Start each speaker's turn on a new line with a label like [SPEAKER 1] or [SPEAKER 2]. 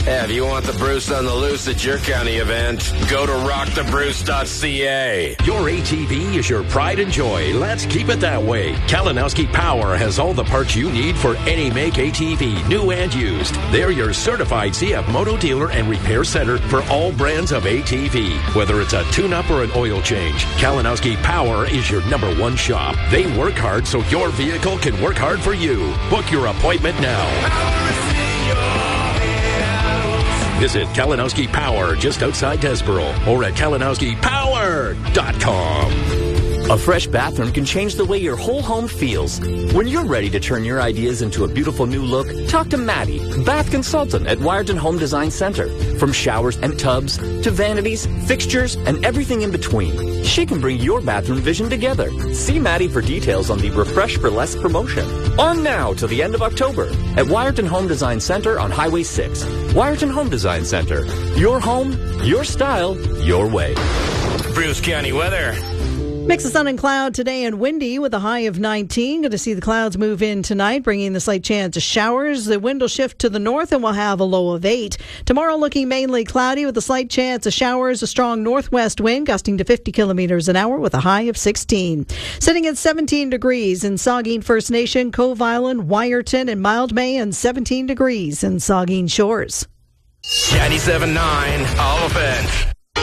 [SPEAKER 1] Yeah, if you want the Bruce on the loose at your county event, go to rockthebruce.ca.
[SPEAKER 2] Your ATV is your pride and joy. Let's keep it that way. Kalinowski Power has all the parts you need for any make ATV, new and used. They're your certified CF Moto dealer and repair center for all brands of ATV. Whether it's a tune-up or an oil change, Kalinowski Power is your number one shop. They work hard so your vehicle can work hard for you. Book your appointment now. Visit Kalinowski Power just outside Desboro or at kalinowskipower.com.
[SPEAKER 3] A fresh bathroom can change the way your whole home feels. When you're ready to turn your ideas into a beautiful new look, talk to Maddie, bath consultant at Wiarton Home Design Center. From showers and tubs to vanities, fixtures, and everything in between, she can bring your bathroom vision together. See Maddie for details on the Refresh for Less promotion. On now till the end of October at Wiarton Home Design Center on Highway 6. Wiarton Home Design Center. Your home, your style, your way.
[SPEAKER 1] Bruce County weather.
[SPEAKER 4] Mix of sun and cloud today and windy with a high of 19. Going to see the clouds move in tonight, bringing the slight chance of showers. The wind will shift to the north and we'll have a low of 8. Tomorrow looking mainly cloudy with a slight chance of showers. A strong northwest wind gusting to 50 kilometers an hour with a high of 16. Sitting at 17 degrees in Saugeen First Nation, Cove Island, Wiarton, and Mildmay, and 17 degrees in Saugeen Shores.
[SPEAKER 1] 97.9 Oliphant.